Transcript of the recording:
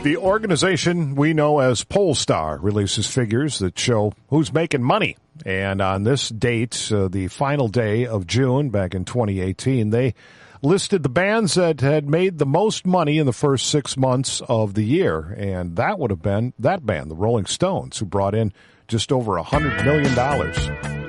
The organization we know as Pollstar releases figures that show who's making money. And on this date, the final day of June back in 2018, they listed the bands that had made the most money in the first 6 months of the year. And that would have been that band, the Rolling Stones, who brought in just over $100 million.